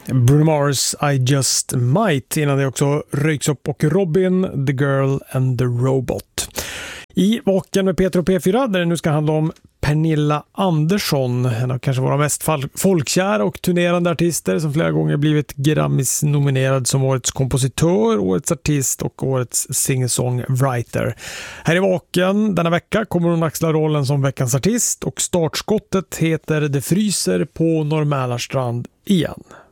Bruno Mars, I Just Might. Innan det också Röyksopp och Robin, The Girl and the Robot. I Vaken med Peter och P4, där det nu ska handla om Pernilla Andersson, en av kanske våra mest folkkära och turnerande artister som flera gånger blivit Grammys nominerad som årets kompositör, årets artist och årets singer-songwriter. Här i Vaken denna vecka kommer hon axla rollen som veckans artist och startskottet heter Det fryser på Norr Mälarstrand igen.